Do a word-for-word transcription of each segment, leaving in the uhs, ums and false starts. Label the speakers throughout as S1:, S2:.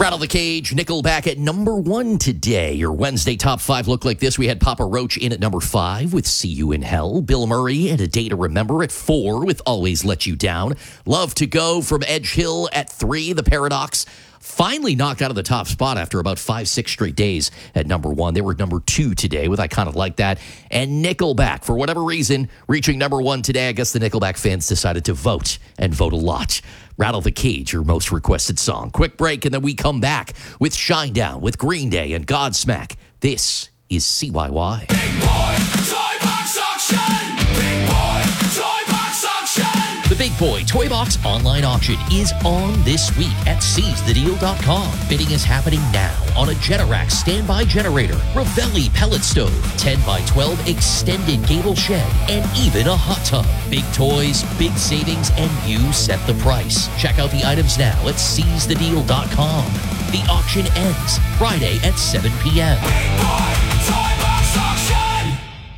S1: Rattle the Cage, Nickelback at number one today. Your Wednesday top five look like this. We had Papa Roach in at number five with See You in Hell. Bill Murray and A Day to Remember at four with Always Let You Down. Love to Go from Edge Hill at three. The Paradox finally knocked out of the top spot after about five, six straight days at number one. They were number two today with I Kind of Like That. And Nickelback, for whatever reason, reaching number one today. I guess the Nickelback fans decided to vote and vote a lot. Rattle the Cage, your most requested song. Quick break, and then we come back with Shinedown, with Green Day and Godsmack. This is C Y Y.
S2: Big boy, toy box auction! Big boy, toy box auction!
S1: The Big Boy Toy Box online auction is on this week at seize the deal dot com. Bidding is happening now on a Generac standby generator, Ravelli pellet stove, ten by twelve extended gable shed, and even a hot tub. Big toys, big savings, and you set the price. Check out the items now at seize the deal dot com. The auction ends Friday at seven p.m.
S2: Big boy, toy box auction!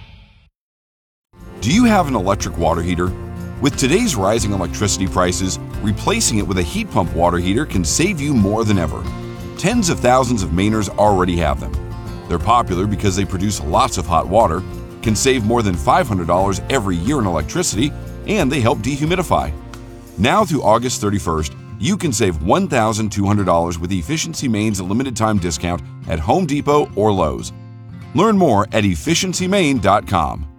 S3: Do you have an electric water heater? With today's rising electricity prices, replacing it with a heat pump water heater can save you more than ever. Tens of thousands of Mainers already have them. They're popular because they produce lots of hot water, can save more than five hundred dollars every year in electricity, and they help dehumidify. Now through August thirty-first, you can save one thousand two hundred dollars with Efficiency Maine's limited time discount at Home Depot or Lowe's. Learn more at efficiency maine dot com.